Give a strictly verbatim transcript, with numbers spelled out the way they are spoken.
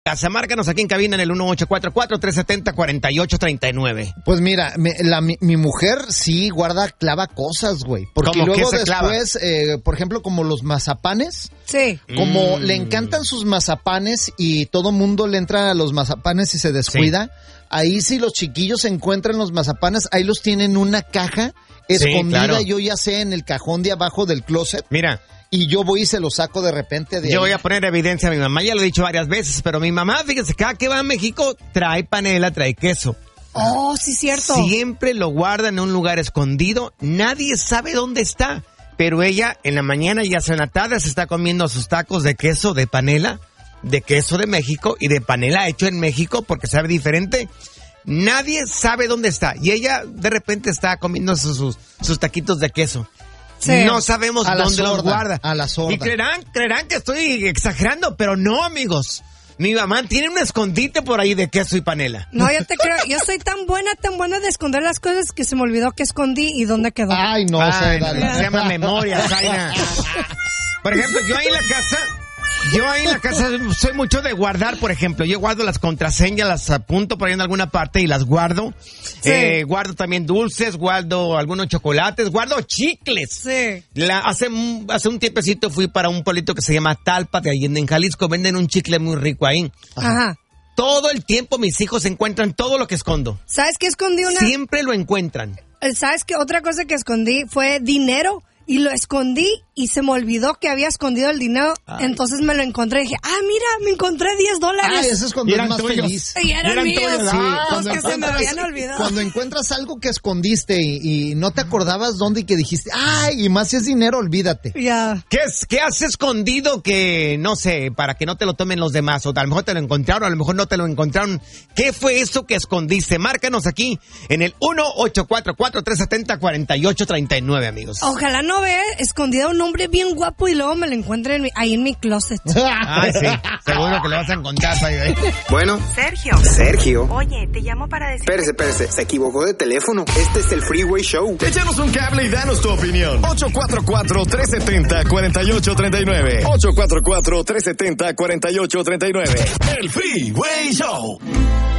Casa, márcanos aquí en cabina en el uno ocho cuatro cuatro, tres siete cero, cuatro ocho tres nueve. Pues mira, me, la, mi, mi mujer sí guarda, clava cosas, güey. Porque luego después, eh, por ejemplo, como los mazapanes. Sí. Como Mm. le encantan sus mazapanes y todo mundo le entra a los mazapanes y se descuida. Sí. Ahí si los chiquillos encuentran los mazapanes, ahí los tienen en una caja escondida, sí, claro. Yo ya sé, en el cajón de abajo del closet. Mira. Y yo voy y se lo saco de repente de Yo ahí. voy a poner evidencia a mi mamá, ya lo he dicho varias veces, pero mi mamá, fíjese, cada que va a México, trae panela, trae queso. Oh, sí, cierto. Siempre lo guarda en un lugar escondido, nadie sabe dónde está. Pero ella, en la mañana y hace en la tarde, se está comiendo sus tacos de queso, de panela, de queso de México y de panela hecho en México, porque sabe diferente. Nadie sabe dónde está. Y ella, de repente, está comiendo sus, sus, sus taquitos de queso. Sí. No sabemos a dónde sorda, los guarda. A la sorda. Y creerán, creerán que estoy exagerando, pero no, amigos. Mi mamá tiene un escondite por ahí de queso y panela. No, yo te creo. Yo soy tan buena, tan buena de esconder las cosas que se me olvidó que escondí y dónde quedó. Ay, no, Ay, no, no se llama memoria, Zaina. Por ejemplo, yo ahí en la casa... Yo ahí en la casa soy mucho de guardar, por ejemplo, yo guardo las contraseñas, las apunto por ahí en alguna parte y las guardo. Sí. Eh, guardo también dulces, guardo algunos chocolates, guardo chicles. Sí. La, hace, hace un tiempecito fui para un pueblito que se llama Talpa de Allende, en Jalisco, venden un chicle muy rico ahí. Ajá. Todo el tiempo mis hijos encuentran todo lo que escondo. ¿Sabes qué escondí una? Siempre lo encuentran. ¿Sabes qué? Otra cosa que escondí fue dinero. Y lo escondí y se me olvidó que había escondido el dinero. Ay. Entonces me lo encontré y dije, ah, mira, me encontré diez dólares. Ah, eso es cuando eres más tuyos. feliz. Y eran, eran míos. Sí, ah, cuando que se me habían olvidado. Cuando encuentras algo que escondiste y, y no te acordabas dónde y que dijiste, ay, y más si es dinero, olvídate. Ya. Yeah. ¿Qué, es, ¿Qué has escondido que, no sé, para que no te lo tomen los demás? O a lo mejor te lo encontraron, a lo mejor no te lo encontraron. ¿Qué fue eso que escondiste? Márcanos aquí en el uno ocho cuatro cuatro, tres siete cero, cuatro ocho tres nueve, amigos. Ojalá no vea escondido a un hombre bien guapo y luego me lo encuentre en mi, ahí en mi closet. Ay, sí, seguro que le vas a encontrar. Ahí. Bueno. Sergio. Sergio. Oye, te llamo para decir... Espérese, espérese, se equivocó de teléfono. Este es el Freeway Show. Échanos un cable y danos tu opinión. ocho cuatro cuatro, tres siete cero, cuatro ocho tres nueve. ocho cuatro cuatro, tres siete cero, cuatro ocho tres nueve. El Freeway Show.